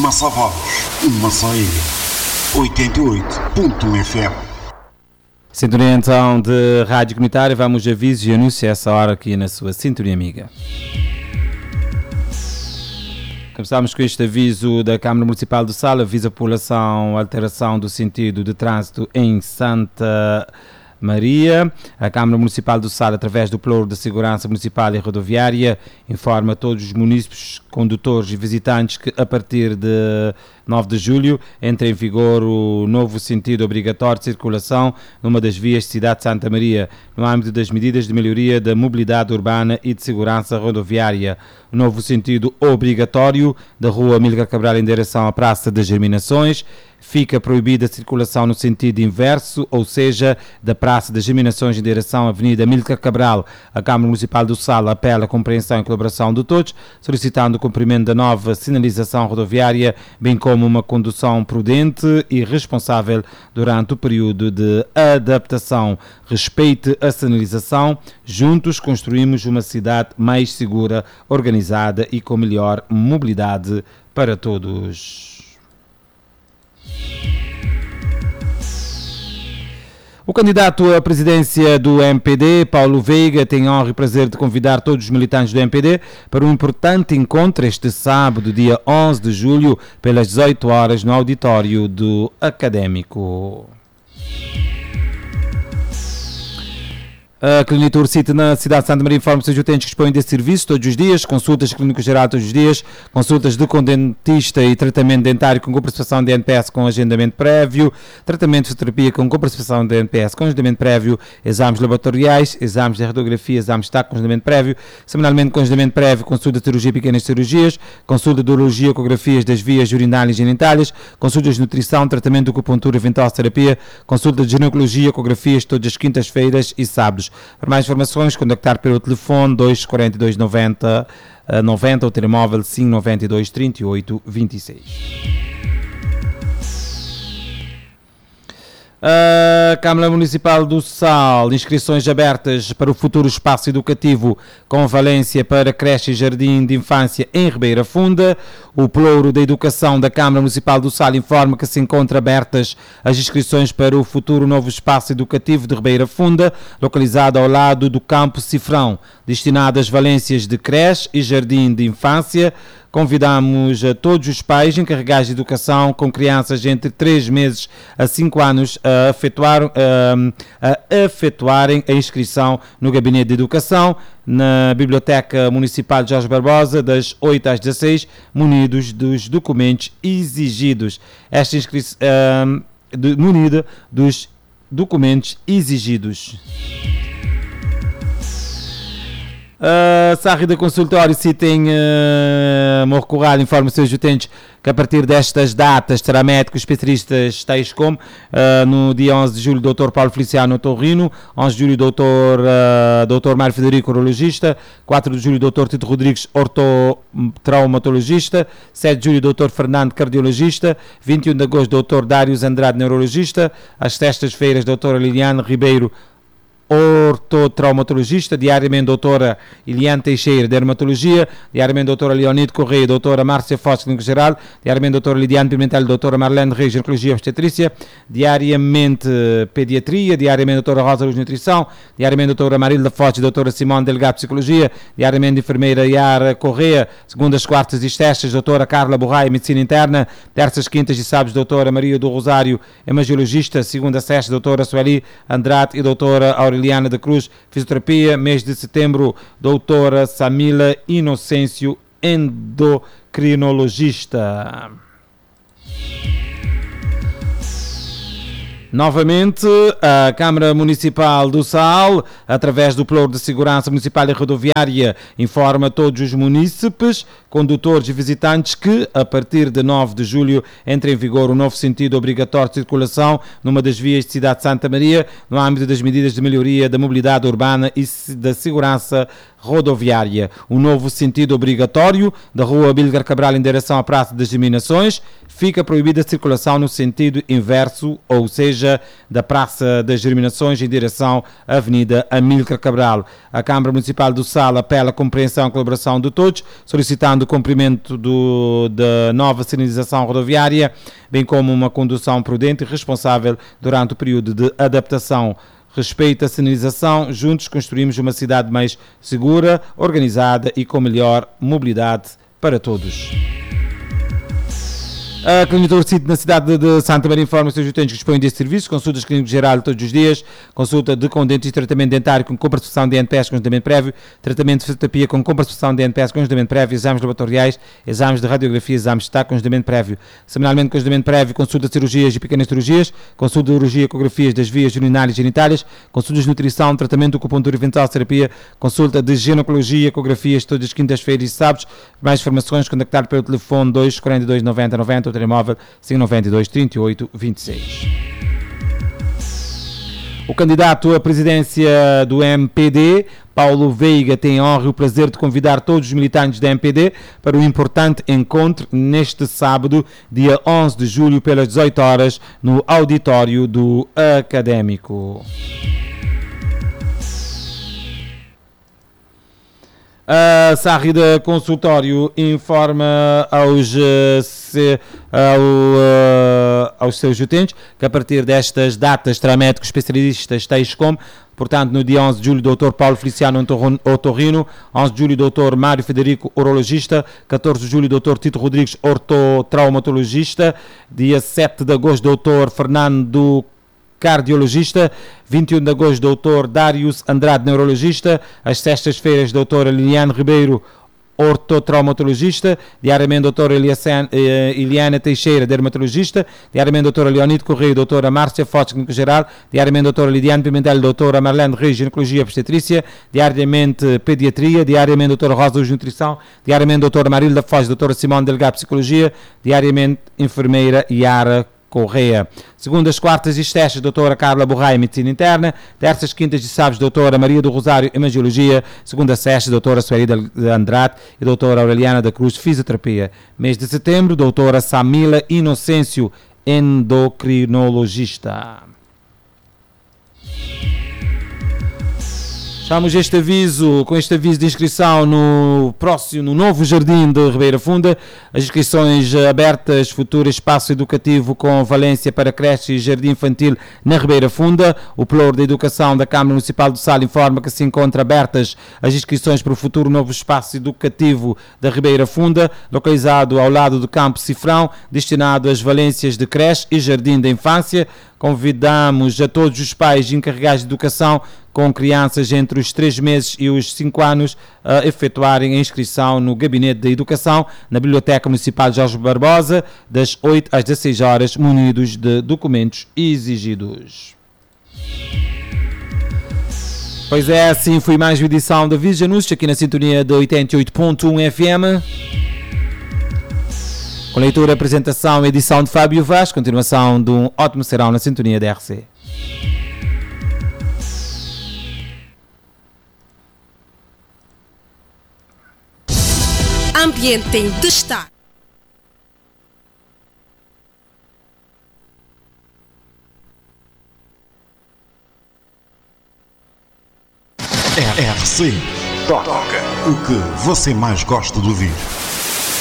Massavados, Massaia, 88.1 FM. Sintonia então de Rádio Comunitária, vamos a avisos e anúncios a essa hora aqui na sua Sintonia Amiga. Começamos com este aviso da Câmara Municipal do Sal, avisa a população alteração do sentido de trânsito em Santa Maria. A Câmara Municipal do Sal, através do Plano de Segurança Municipal e Rodoviária, informa a todos os munícipes, condutores e visitantes que a partir de 9 de julho entra em vigor o novo sentido obrigatório de circulação numa das vias de Cidade de Santa Maria, no âmbito das medidas de melhoria da mobilidade urbana e de segurança rodoviária. O novo sentido obrigatório da Rua Amílcar Cabral em direção à Praça das Germinações. Fica proibida a circulação no sentido inverso, ou seja, da Praça das Germinações em direção à Avenida Amílcar Cabral. A Câmara Municipal do Sal apela à compreensão e colaboração de todos, solicitando o cumprimento da nova sinalização rodoviária, bem como uma condução prudente e responsável durante o período de adaptação. Respeite a sinalização. Juntos construímos uma cidade mais segura, organizada e com melhor mobilidade para todos. O candidato à presidência do MPD, Paulo Veiga, tem a honra e prazer de convidar todos os militantes do MPD para um importante encontro este sábado, dia 11 de julho, pelas 18 horas, no auditório do Académico. A Clínica Ursite na cidade de Santa Maria informa-se os utentes que dispõem desse serviço todos os dias, consultas clínico-geral todos os dias, consultas de com dentista e tratamento dentário com participação de NPS com agendamento prévio, tratamento de fisioterapia com participação de NPS com agendamento prévio, exames laboratoriais, exames de radiografia, exames de TAC com agendamento prévio, semanalmente com agendamento prévio, consulta de cirurgia e pequenas cirurgias, consulta de urologia, ecografias das vias urinárias e genitálias, consultas de nutrição, tratamento de acupuntura e ventosa-terapia, consulta de ginecologia, ecografias todas as quintas-feiras e sábados. Para mais informações, contactar pelo telefone 242 90 90 ou telemóvel 592 38 26. A Câmara Municipal do Sal, inscrições abertas para o futuro espaço educativo com valência para creche e jardim de infância em Ribeira Funda. O Ploro da Educação da Câmara Municipal do Sal informa que se encontram abertas as inscrições para o futuro novo espaço educativo de Ribeira Funda, localizado ao lado do Campo Cifrão, destinado às valências de creche e jardim de infância. Convidamos a todos os pais encarregados de educação com crianças entre 3 meses a 5 anos a efetuarem a inscrição no Gabinete de Educação, na Biblioteca Municipal de Jorge Barbosa, das 8 às 16, munidos dos documentos exigidos. Esta inscrição munida dos documentos exigidos. Sarri da Consultório Citem Morcorral informa os seus utentes que a partir destas datas terá médicos especialistas tais como no dia 11 de julho Dr. Paulo Feliciano Torrino, 11 de julho Dr. Mário Federico Urologista, 4 de julho Dr. Tito Rodrigues Ortotraumatologista, 7 de julho Dr. Fernando Cardiologista, 21 de agosto Dr. Dários Andrade Neurologista, às sextas-feiras Dr. Liliane Ribeiro ortotraumatologista, diariamente doutora Iliane Teixeira, dermatologia, diariamente doutora Leonide Correia, doutora Márcia Foz, clínico geral, diariamente doutora Lidiane Pimentel, doutora Marlene Reis, ginecologia e obstetrícia, diariamente pediatria, diariamente doutora Rosa Luz, nutrição, diariamente doutora Marilda Foz, doutora Simone Delgado, psicologia, diariamente enfermeira Yara Correia, segundas, quartas e sextas, doutora Carla Borraia, medicina interna, terças, quintas e sábados, doutora Maria do Rosário, hemangiologista, segunda, sexta, doutora Sueli Andrade e doutora Aureliana da Cruz, fisioterapia, mês de setembro, doutora Samila Inocêncio, endocrinologista. Novamente, a Câmara Municipal do Sal, através do Plano de Segurança Municipal e Rodoviária, informa a todos os munícipes, condutores e visitantes que, a partir de 9 de julho, entra em vigor o novo sentido obrigatório de circulação numa das vias de Cidade de Santa Maria, no âmbito das medidas de melhoria da mobilidade urbana e da segurança rodoviária. O novo sentido obrigatório da Rua Amílcar Cabral em direção à Praça das Germinações fica proibida a circulação no sentido inverso, ou seja, seja da Praça das Germinações em direção à Avenida Amílcar Cabral. A Câmara Municipal do Sal apela à compreensão e colaboração de todos, solicitando o cumprimento da nova sinalização rodoviária, bem como uma condução prudente e responsável durante o período de adaptação. Respeito à sinalização, juntos construímos uma cidade mais segura, organizada e com melhor mobilidade para todos. A Clínica Orcite na cidade de Santa Maria informa os seus utentes que dispõem deste serviço: consultas clínicas geral todos os dias, consulta de com dentista, tratamento dentário com compensação de NPS com agendamento prévio, tratamento de fisioterapia com compensação de NPS com agendamento prévio, exames laboratoriais, exames de radiografia, exames de destaque com agendamento prévio, semanalmente com agendamento prévio, consulta de cirurgias e pequenas cirurgias, consulta de urologia, ecografias das vias urinárias e genitálias, consultas de nutrição, tratamento de acupuntura e ventosa terapia, consulta de ginecologia, ecografias todas as quintas-feiras e sábados. Mais informações, contactar pelo telefone 242 90 90 telemóvel 592 38 26. O candidato à presidência do MPD, Paulo Veiga, tem a honra e o prazer de convidar todos os militantes da MPD para um importante encontro neste sábado, dia 11 de julho, pelas 18 horas, no auditório do Académico. A Sarrida Consultório informa aos seus utentes que a partir destas datas terá médicos especialistas tais como, portanto, no dia 11 de julho, Dr. Paulo Feliciano Otorrino, 11 de julho, Dr. Mário Federico, urologista, 14 de julho, Dr. Tito Rodrigues, ortotraumatologista, dia 7 de agosto, Dr. Fernando cardiologista, 21 de agosto, Dr. Darius Andrade, neurologista, às sextas-feiras, Dr. Liliane Ribeiro, ortotraumatologista, diariamente doutora Eliana Teixeira, dermatologista, diariamente doutora Leonide Correia, doutora Márcia Fox, clínico geral, diariamente doutora Lidiane Pimentel, doutora Marlene Reis, ginecologia e obstetrícia, diariamente pediatria, diariamente doutora Rosa Luz, nutrição, diariamente doutora Marilda Foz, doutora Simone Delgado, psicologia, diariamente enfermeira Yara Correia. Segundas, quartas e sextas, doutora Carla Borraia, medicina interna. Terças, quintas e sábados, doutora Maria do Rosário, hemangiologia. Segunda, sexta, doutora Sueli de Andrade e doutora Aureliana da Cruz, fisioterapia. Mês de setembro, doutora Samila Inocêncio, endocrinologista. Fechamos com este aviso de inscrição no novo Jardim de Ribeira Funda. As inscrições abertas, futuro espaço educativo com valência para creche e jardim infantil na Ribeira Funda. O Ploro da Educação da Câmara Municipal do Sal informa que se encontram abertas as inscrições para o futuro novo espaço educativo da Ribeira Funda, localizado ao lado do Campo Cifrão, destinado às valências de creche e jardim da infância. Convidamos a todos os pais encarregados de educação com crianças entre os 3 meses e os 5 anos a efetuarem a inscrição no Gabinete da Educação, na Biblioteca Municipal de Jorge Barbosa, das 8 às 16 horas, munidos de documentos exigidos. Pois é, assim foi mais uma edição da Vídeo Anúncio, aqui na sintonia de 88.1 FM. Com leitura, apresentação e edição de Fábio Vaz, continuação de um ótimo serão na sintonia da RC. Ambiente em destaque. RC toca o que você mais gosta de ouvir.